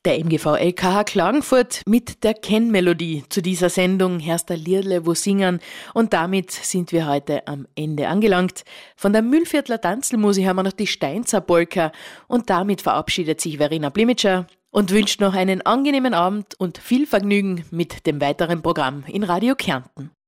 Der MGV LKH Klagenfurt mit der Kennmelodie zu dieser Sendung Herst der Liedle wo singen, und damit sind wir heute am Ende angelangt. Von der Mühlviertler Tanzelmusik haben wir noch die Steinzer Polka, und damit verabschiedet sich Verena Blimitscher und wünscht noch einen angenehmen Abend und viel Vergnügen mit dem weiteren Programm in Radio Kärnten.